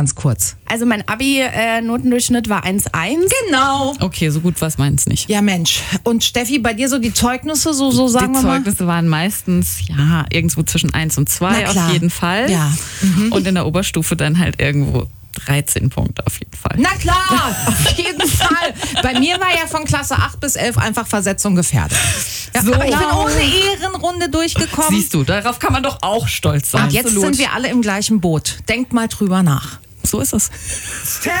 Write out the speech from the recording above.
ganz kurz. Also mein Abi-Notendurchschnitt war 1,1. Genau. Okay, so gut war es meins nicht. Ja, Mensch. Und Steffi, bei dir so die Zeugnisse, so sagen Die wir mal? Zeugnisse waren meistens, irgendwo zwischen 1 und 2 Na klar. auf jeden Fall. Ja. Und in der Oberstufe dann halt irgendwo 13 Punkte auf jeden Fall. Na klar, auf jeden Fall. Bei mir war ja von Klasse 8 bis 11 einfach Versetzung gefährdet. Ja, So. aber ich bin ohne Ehrenrunde durchgekommen. Siehst du, darauf kann man doch auch stolz sein. Und jetzt sind wir alle im gleichen Boot. Denkt mal drüber nach. So ist es. Tell